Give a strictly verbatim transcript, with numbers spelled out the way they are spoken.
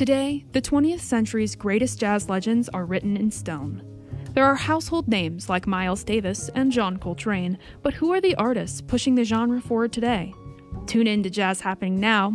Today, the twentieth century's greatest jazz legends are written in stone. There are household names like Miles Davis and John Coltrane, but who are the artists pushing the genre forward today? Tune in to Jazz Happening Now